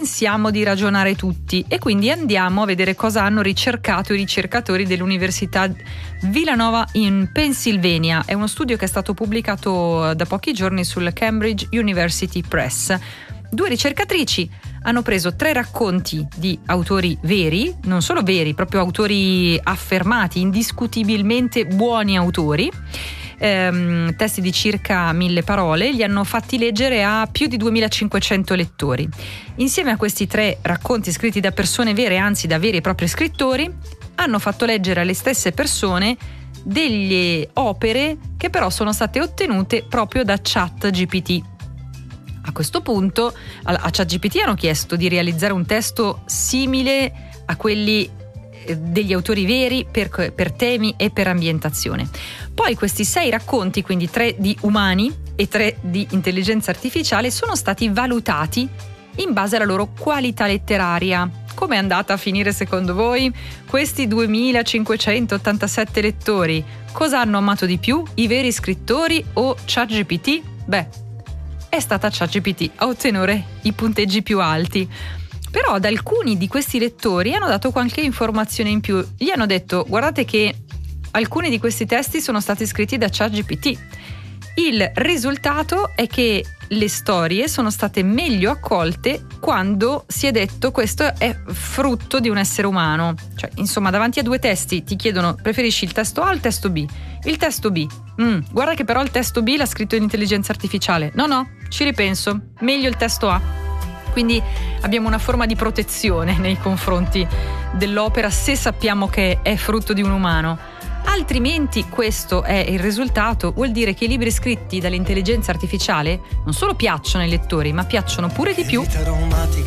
pensiamo di ragionare tutti, e quindi andiamo a vedere cosa hanno ricercato i ricercatori dell'Università Villanova in Pennsylvania. È uno studio che è stato pubblicato da pochi giorni sul Cambridge University Press. 2 ricercatrici hanno preso 3 racconti di autori veri, non solo veri, proprio autori affermati, indiscutibilmente buoni autori, testi di circa 1000 parole, li hanno fatti leggere a più di 2500 lettori. Insieme a questi 3 racconti scritti da persone vere, anzi da veri e propri scrittori, hanno fatto leggere alle stesse persone delle opere che però sono state ottenute proprio da ChatGPT. A questo punto a ChatGPT hanno chiesto di realizzare un testo simile a quelli degli autori veri per temi e per ambientazione. Poi questi 6 racconti, quindi 3 di umani e 3 di intelligenza artificiale, sono stati valutati in base alla loro qualità letteraria. Come è andata a finire secondo voi? Questi 2587 lettori cosa hanno amato di più? I veri scrittori o ChatGPT? Beh, è stata ChatGPT a ottenere i punteggi più alti. Però ad alcuni di questi lettori hanno dato qualche informazione in più. Gli hanno detto: guardate che alcuni di questi testi sono stati scritti da ChatGPT. Il risultato è che le storie sono state meglio accolte quando si è detto questo è frutto di un essere umano. Cioè, insomma, davanti a 2 testi ti chiedono: preferisci il testo A o il testo B? Il testo B. Guarda che però il testo B l'ha scritto l'intelligenza artificiale. No, ci ripenso. Meglio il testo A. Quindi abbiamo una forma di protezione nei confronti dell'opera se sappiamo che è frutto di un umano. Altrimenti questo è il risultato, vuol dire che i libri scritti dall'intelligenza artificiale non solo piacciono ai lettori, ma piacciono pure di più